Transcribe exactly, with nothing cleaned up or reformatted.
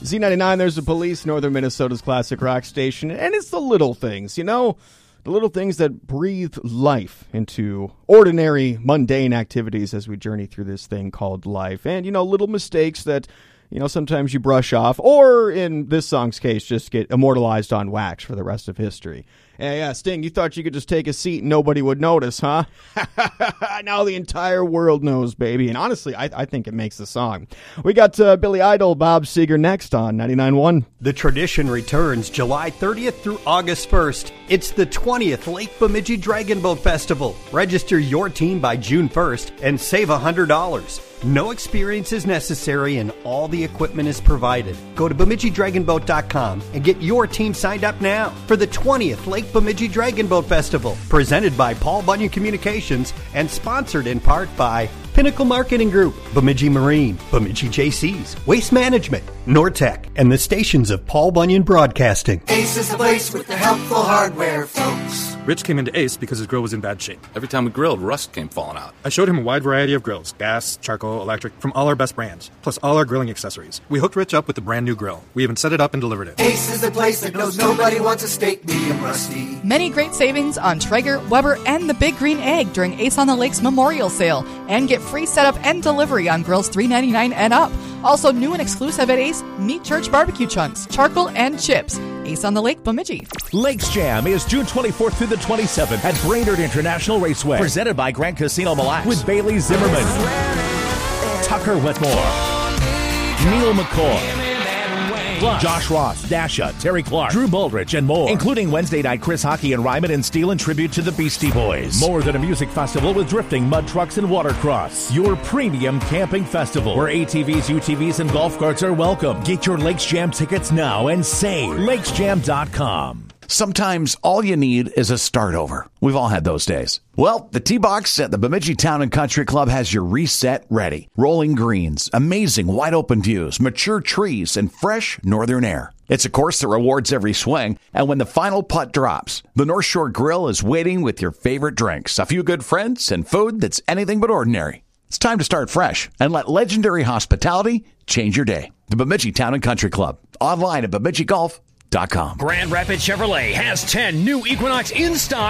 Z ninety-nine, there's the Police, Northern Minnesota's classic rock station, and it's the little things, you know, the little things that breathe life into ordinary, mundane activities as we journey through this thing called life. And, you know, little mistakes that, you know, sometimes you brush off, or in this song's case, just get immortalized on wax for the rest of history. Yeah, yeah, Sting, you thought you could just take a seat and nobody would notice, huh? Now the entire world knows, baby. And honestly, I, I think it makes the song. We got uh, Billy Idol, Bob Seger next on ninety-nine point one. The tradition returns July thirtieth through August first. It's the twentieth Lake Bemidji Dragon Boat Festival. Register your team by June first and save one hundred dollars. No experience is necessary and all the equipment is provided. Go to Bemidji Dragon Boat dot com and get your team signed up now for the twentieth Lake Bemidji Dragon Boat Festival, presented by Paul Bunyan Communications and sponsored in part by Pinnacle Marketing Group, Bemidji Marine, Bemidji J Cs, Waste Management, Nortec, and the stations of Paul Bunyan Broadcasting. Ace is the place with the helpful hardware, folks. Rich came into Ace because his grill was in bad shape. Every time we grilled, rust came falling out. I showed him a wide variety of grills, gas, charcoal, electric, from all our best brands, plus all our grilling accessories. We hooked Rich up with a brand new grill. We even set it up and delivered it. Ace is the place that knows nobody wants a steak medium rusty. Many great savings on Traeger, Weber, and the Big Green Egg during Ace on the Lake's Memorial Sale. And get free setup and delivery on grills three ninety-nine and up. Also new and exclusive at Ace, Meat Church Barbecue Chunks, charcoal, and chips. Ace on the Lake, Bemidji. Lakes Jam is June twenty-fourth through the twenty-seventh at Brainerd International Raceway. Presented by Grand Casino Mille Lacs with Bailey Zimmerman, Tucker Wetmore, Neil McCoy, plus Josh Ross, Dasha, Terry Clark, Drew Baldrige, and more. Including Wednesday night Chris Hockey and Ryman and Steel in tribute to the Beastie Boys. More than a music festival with drifting, mud trucks, and watercross. Your premium camping festival where A T Vs, U T Vs, and golf carts are welcome. Get your Lakes Jam tickets now and save. Lakes Jam dot com. Sometimes all you need is a start over. We've all had those days. Well, the T-Box at the Bemidji Town and Country Club has your reset ready. Rolling greens, amazing wide open views, mature trees, and fresh northern air. It's a course that rewards every swing, and when the final putt drops, the North Shore Grill is waiting with your favorite drinks, a few good friends, and food that's anything but ordinary. It's time to start fresh and let legendary hospitality change your day. The Bemidji Town and Country Club. Online at Bemidji Golf dot com. Grand Rapids Chevrolet has ten new Equinox in stock